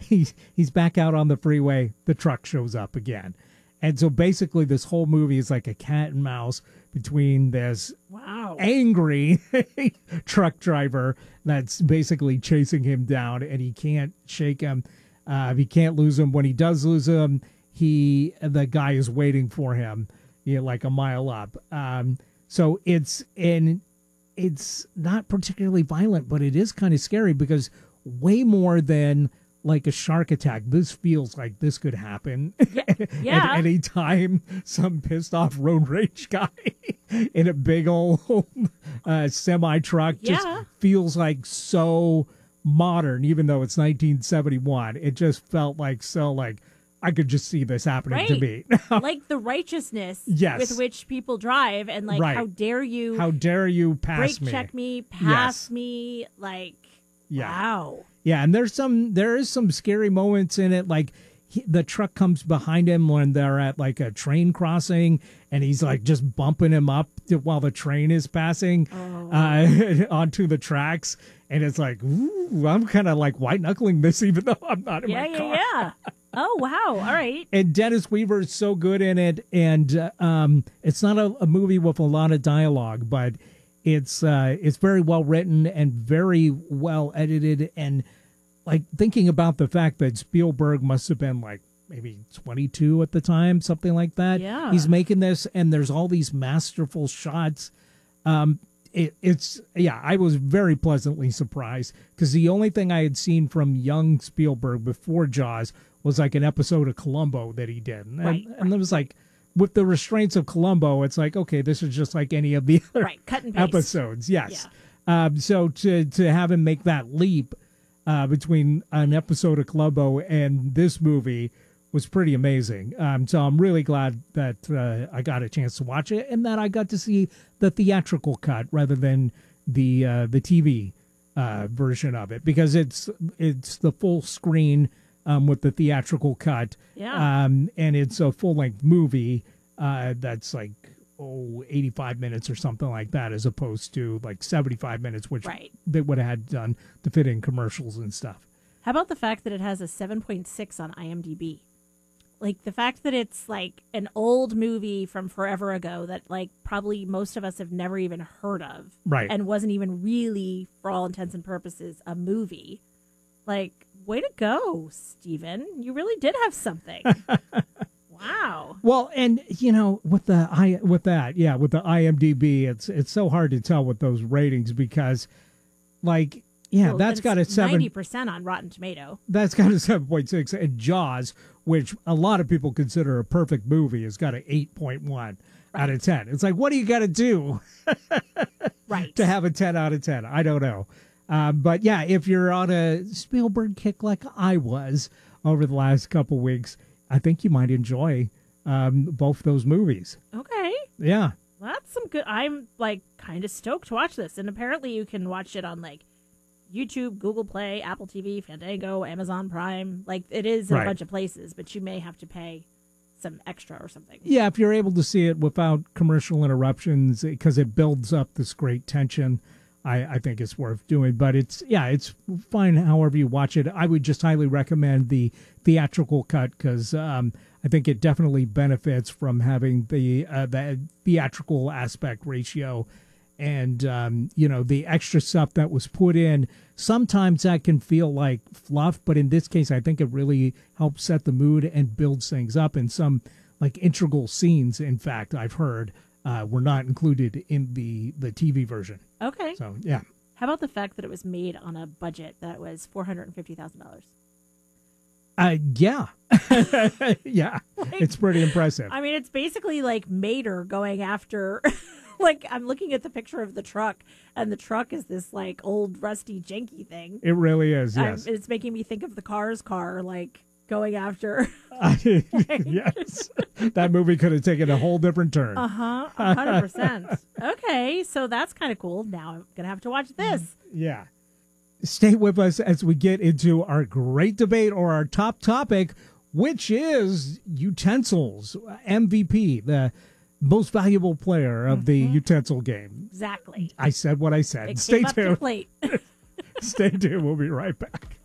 he's back out on the freeway. The truck shows up again. And so basically this whole movie is like a cat and mouse between this angry truck driver that's basically chasing him down, and he can't shake him. He can't lose him. When he does lose him, the guy is waiting for him, like a mile up. So it's not particularly violent, but it is kind of scary because way more than like a shark attack, this feels like this could happen at any time. Some pissed off road rage guy in a big old semi truck just feels like so modern, even though it's 1971. It just felt like I could just see this happening to me. Like the righteousness with which people drive, and like, how dare you pass brake check me, pass me, like, wow. Yeah, and there is some scary moments in it, like the truck comes behind him when they're at like a train crossing, and he's like just bumping him up while the train is passing onto the tracks, and it's like, ooh, I'm kind of like white knuckling this, even though I'm not in my car. Yeah. Oh, wow. All right. And Dennis Weaver is so good in it. And it's not a movie with a lot of dialogue, but it's very well written and very well edited. And like thinking about the fact that Spielberg must have been like maybe 22 at the time, something like that. Yeah. He's making this, and there's all these masterful shots. I was very pleasantly surprised because the only thing I had seen from young Spielberg before Jaws was like an episode of Columbo that he did. And it was like, with the restraints of Columbo, it's like, okay, this is just like any of the other cut and paste episodes. Yes. Yeah. So to have him make that leap between an episode of Columbo and this movie was pretty amazing. So I'm really glad that I got a chance to watch it, and that I got to see the theatrical cut rather than the TV version of it, because it's the full screen with the theatrical cut. Yeah. And it's a full-length movie that's like 85 minutes or something like that, as opposed to like 75 minutes, which they would have had done to fit in commercials and stuff. How about the fact that it has a 7.6 on IMDb? Like the fact that it's like an old movie from forever ago that like probably most of us have never even heard of. Right. And wasn't even really, for all intents and purposes, a movie. Like, way to go, Steven. You really did have something. Wow. Well, and with the IMDb, it's so hard to tell with those ratings because, like, that's got a 90% on Rotten Tomato. That's got a 7.6, and Jaws, which a lot of people consider a perfect movie, has got an 8.1 out of 10. It's like, what do you got to do, to have a 10 out of 10? I don't know. But yeah, if you're on a Spielberg kick like I was over the last couple weeks, I think you might enjoy both those movies. Okay. Yeah. Well, that's some good. I'm like kind of stoked to watch this. And apparently you can watch it on like YouTube, Google Play, Apple TV, Fandango, Amazon Prime. Like it is a bunch of places, but you may have to pay some extra or something. Yeah, if you're able to see it without commercial interruptions, because it builds up this great tension, I think it's worth doing. But it's fine however you watch it. I would just highly recommend the theatrical cut because I think it definitely benefits from having the theatrical aspect ratio. And, the extra stuff that was put in, sometimes that can feel like fluff. But in this case, I think it really helps set the mood and builds things up. And some like integral scenes, in fact, I've heard were not included in the TV version. Okay. So, yeah. How about the fact that it was made on a budget that was $450,000? Yeah. Yeah. Like, it's pretty impressive. I mean, it's basically like Mater going after... Like, I'm looking at the picture of the truck, and the truck is this, like, old, rusty, janky thing. It really is, yes. It's making me think of the Cars car, like, going after... Yes. That movie could have taken a whole different turn. 100%. Okay, so that's kind of cool. Now I'm going to have to watch this. Yeah. Stay with us as we get into our great debate, or our top topic, which is utensils, MVP, the most valuable player of the utensil game. Exactly. I said what I said. It Stay came up to tuned. plate. Stay tuned. We'll be right back.